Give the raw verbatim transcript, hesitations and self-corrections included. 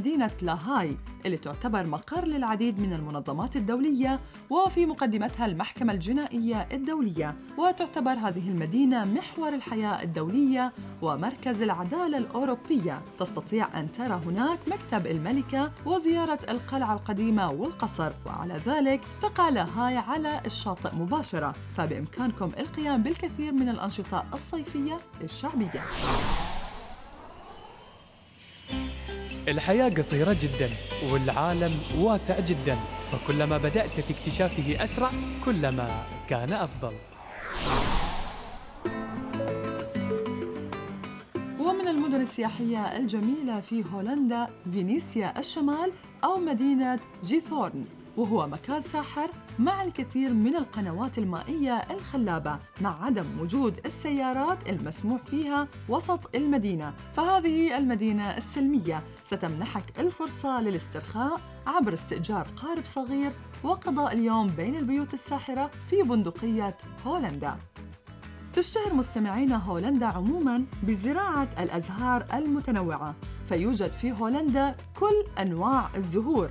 مدينة لاهاي اللي تعتبر مقر للعديد من المنظمات الدولية وفي مقدمتها المحكمة الجنائية الدولية، وتعتبر هذه المدينة محور الحياة الدولية ومركز العدالة الأوروبية. تستطيع أن ترى هناك مكتب الملكة وزيارة القلعة القديمة والقصر، وعلى ذلك تقع لاهاي على الشاطئ مباشرة، فبإمكانكم القيام بالكثير من الأنشطة الصيفية الشعبية. الحياة قصيرة جداً والعالم واسع جداً، فكلما بدأت في اكتشافه أسرع كلما كان أفضل. ومن المدن السياحية الجميلة في هولندا فينيسيا الشمال أو مدينة جيثورن، وهو مكان ساحر مع الكثير من القنوات المائية الخلابة مع عدم وجود السيارات المسموح فيها وسط المدينة. فهذه المدينة السلمية ستمنحك الفرصة للاسترخاء عبر استئجار قارب صغير وقضاء اليوم بين البيوت الساحرة في بندقية هولندا. تشتهر مستمعينا هولندا عموماً بزراعة الأزهار المتنوعة، فيوجد في هولندا كل أنواع الزهور